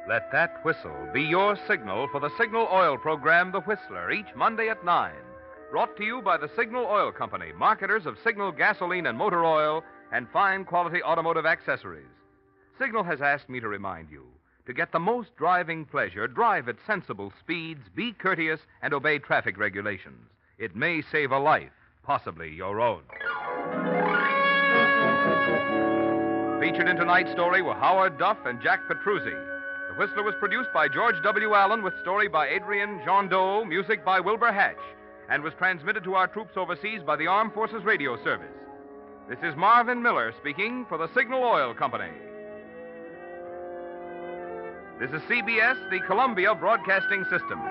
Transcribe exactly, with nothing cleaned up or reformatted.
Let that whistle be your signal for the Signal Oil program, The Whistler, each Monday at nine. Brought to you by the Signal Oil Company, marketers of Signal gasoline and motor oil and fine quality automotive accessories. Signal has asked me to remind you, to get the most driving pleasure, drive at sensible speeds, be courteous, and obey traffic regulations. It may save a life, possibly your own. Featured in tonight's story were Howard Duff and Jack Petruzzi. The Whistler was produced by George W. Allen with story by Adrian John Doe, music by Wilbur Hatch, and was transmitted to our troops overseas by the Armed Forces Radio Service. This is Marvin Miller speaking for the Signal Oil Company. This is C B S, the Columbia Broadcasting System.